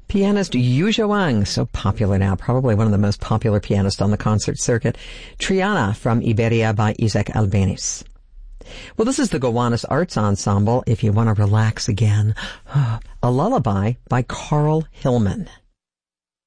Pianist Yu Zhuang, so popular now, probably one of the most popular pianists on the concert circuit. Triana from Iberia by Isaac Albéniz. Well, this is the Gowanus Arts Ensemble, if you want to relax again. A Lullaby by Carl Hillman.